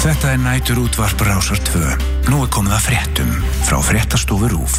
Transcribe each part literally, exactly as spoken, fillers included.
Þetta er næturútvarp Rásar tvö. Nú er komið að fréttum frá fréttastofu RÚV.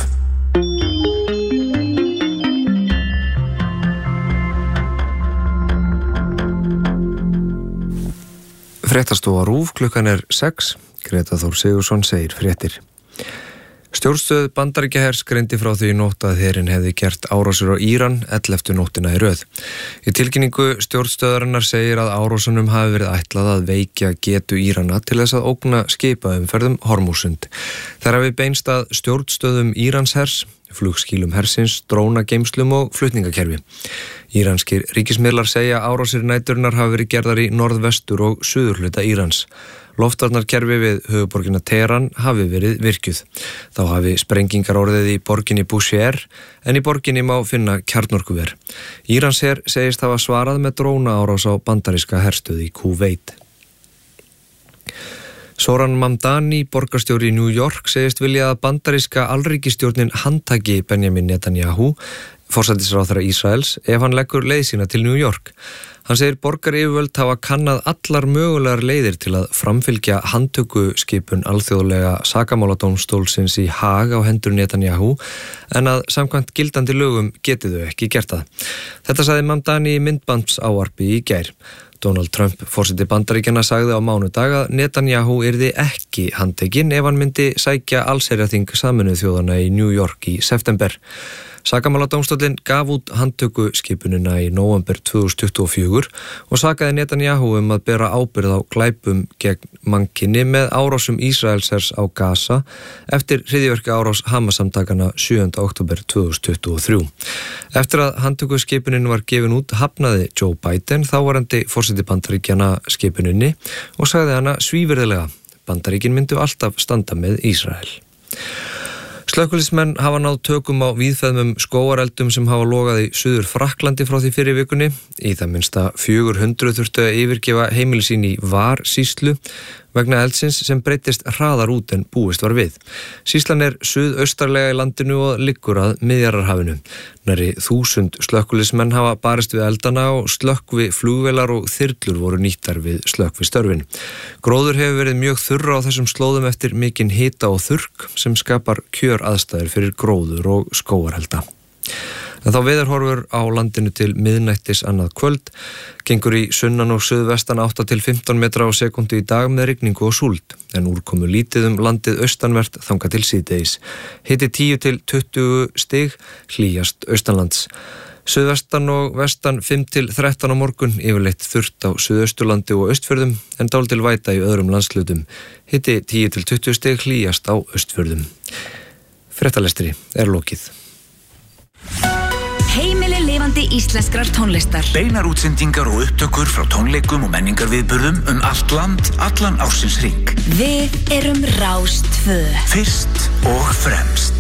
Fréttastofa RÚV, klukkan er sex. Greta Þór Sigurðsson segir fréttir. Stjórnstöð Bandaríkjahers greindi frá því í nótt að herinn hefði gert árásir á Íran elleftu nóttina í röð. Í tilkynningu stjórnstöðarinnar segir að árásunum hafi verið ætlað að veikja getu Írana til þess að ógna skipaumferðum Hormúsund. Þær hafi beinst að stjórnstöðum Íranshers, flugskýlum hersins, drónageymslum og flutningakerfi. Íranskir ríkismiðlar segja árásir næturinnar hafi verið gerðar í norðvestur og suðurhluta Írans. Loftvarnarkerfi við höfuborgina Teheran hafi verið virkjuð. Þá hafi sprengingar orðið í borginni Bushehr, en í borginni má finna kjarnorkuver. Íransher segist hafa svarað með drónaárás á bandaríska herstöð í Kúveit. Zoran Mamdani, borgarstjóri í New York, segist vilja að bandaríska alríkisstjórnin handtaki Benjamin Netanyahu, forsætisráðherra Ísraels, ef hann leggur leið sína til New York. Hann segir borgaryfirvöld hafa kannað allar mögulegar leiðir til að framfylgja handtökuskipun alþjóðlega sakamáladómstólsins í Haag á hendur Netanyahu, en að samkvæmt gildandi lögum geti þau ekki gert það. Þetta sagði Mamdani í myndbandsávarpi í gær. Donald Trump, forseti Bandaríkjanna, sagði á mánudag að Netanyahu yrði ekki handtekinn ef hann myndi sækja allsherjarþing Sameinuðu þjóðanna í New York í september. Sakamáladómstóllinn gaf út handtökuskipunina í nóvember tvö þúsund tuttugu og fjögur og sakaði Netanyahu um að bera ábyrgð á glæpum gegn mannkyni með árásum Ísraelshers á Gaza eftir hryðjuverka árás Hamas-samtakana sjöunda október tvö þúsund tuttugu og þrjú. Eftir að handtökuskipunin var gefin út hafnaði Joe Biden, þáverandi forseti Bandaríkjanna, skipuninni og sagði hana svívirðilega. Bandaríkin myndu alltaf standa með Ísrael. Slökkviliðsmenn hafa náð tökum á víðfeðmum skógareldum sem hafa logað í Suður Frakklandi frá því fyrir vikunni. Í það minnsta fjögur hundruð þurftu að yfirgefa heimili sín í Var sýslu vegna eldsins sem breyttist hraðar út en búist var við. Sýslan er suðaustarlega í landinu og liggur að Miðjarðarhafinu. Nærri þúsund slökkviliðsmenn hafa barist við eldana og slökkvi flugvélar og þyrlur voru nýttar við slökkvistörfin. Gróður hefur verið mjög þurra á þessum slóðum eftir mikinn hita og þurrk sem skapar kjöraðstæður fyrir gróður og skógarelda. En þá veðurhorfur á landinu til miðnættis annað kvöld, gengur í sunnan og suðvestan átta til fimmtán metra á sekundu í dag með rigningu og súld, en úrkomu lítið um landið austanvert þangað til síðdegis. Hiti tíu til tuttugu stig, hlýjast austanlands. Suðvestan og vestan fimm til þrettán á morgun, yfirleitt þurrt á Suðausturlandi og Austfjörðum, en dálítil væta í öðrum landshlutum. Hiti tíu til tuttugu stig, hlýjast á Austfjörðum. Fréttalestri er lokið. Heimili lifandi íslenskrar tónlistar. Beinar útsendingar og upptökur frá tónleikum og menningarviðburðum um allt land, allan ársins hring. Við erum Rás tvö. Fyrst og fremst.